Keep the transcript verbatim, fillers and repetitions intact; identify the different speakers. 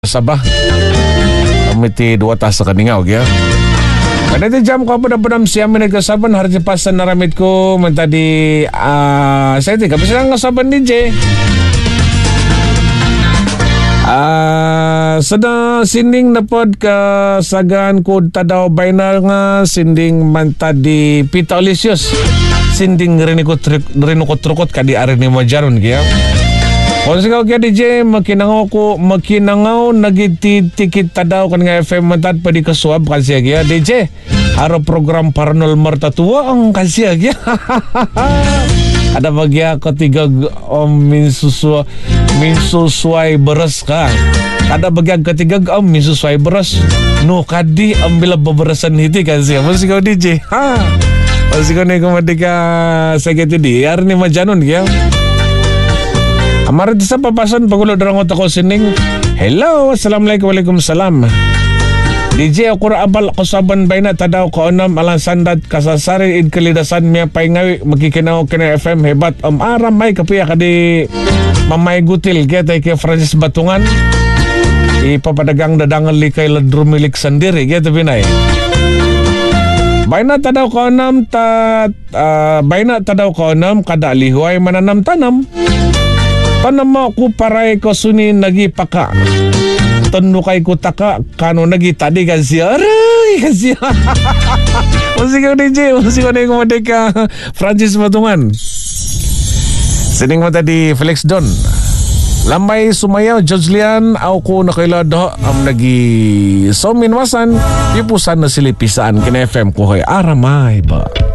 Speaker 1: Sabah kami ti dua tas sa kaningaw kaya kada ti jam ko pa na siya minagasaban harja pasan naramit ko man tadi uh, saya ti kapis lang ngasaban ni J uh, sada sinding na pod ka sagan ko tadaw bayna nga sinding man tadi Pita Olisios sinding riniko riniko trukot kadi ari ni Majaron kaya kung sigaw kaya D J, makinangaw ko, makinangaw, nagititikit tadaw kan nga F M matad pa di kasuab kasi kaya D J, haro program paranormal tatuwa ang kasi kaya. Ada bagya katigag om minsuswa, minsusway beras ka. Ada bagya katigag om minsusway beras. No, kadi ang bila baberasan hiti kasi. Kung sigaw D J, ha? Kung sigaw na kumadika sa kiti di, ar ni Majanon kaya. Amarit sa papasan pagulo darangot ako sining. Hello, assalamualaikum waalaikumsalam. D J ako ra abal ko saban bayna tadaw ko onam alang sandat kasasari id kalidasan miya paingawi magkikinaw kina F M hebat am aram may kapiya kadi mamay gutil kaya tay kay Francis Batungan ipapadagang dadangan likay ladrumilik sandiri kaya binay. Bayna tadaw ko onam ta uh, bayna tadaw ko onam kada lihuay mananam tanam. Panama ko paray ko suni nagipaka. Tanu kay ko taka kano nagitadi kasi aray kasi. Musik ko D J, musik ko na yung ka Francis Batungan. Sining mo tadi Felix Don. Lamay sumayaw Joslian aw ko nakailado am nagi sominwasan ipusan na silipisaan kina F M ko hoy aramay ba.